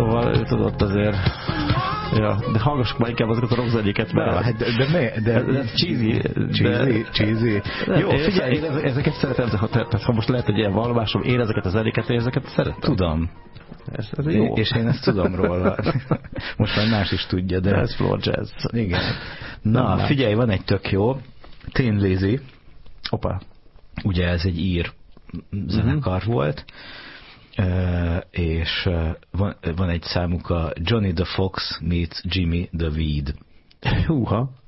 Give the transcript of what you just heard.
Szóval ő tudott azért... Ja, de hallgassuk már inkább azokat a rockzenéket, mert... De cheesy. Jó, figyelj! Én ezeket szeretem, tehát ha most lehet egy ilyen vallomásom, én ezeket a zenéket, én ezeket szeretem. Tudom. Ez jó. És én ezt tudom róla. Most már más is tudja, de... Ez floor jazz. Igen. Na, figyelj, van egy tök jó. Thin Lizzy. Opa. Ugye ez egy ír zenekar volt. És van egy számuk, a Johnny the Fox meets Jimmy the Weed. Húha.